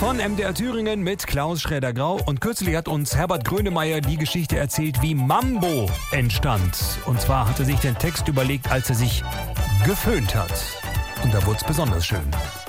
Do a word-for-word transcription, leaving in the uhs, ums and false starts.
von M D R Thüringen mit Klaus Schräder-Grau. Und kürzlich hat uns Herbert Grönemeyer die Geschichte erzählt, wie Mambo entstand. Und zwar hat er sich den Text überlegt, als er sich geföhnt hat. Und da wurde es besonders schön.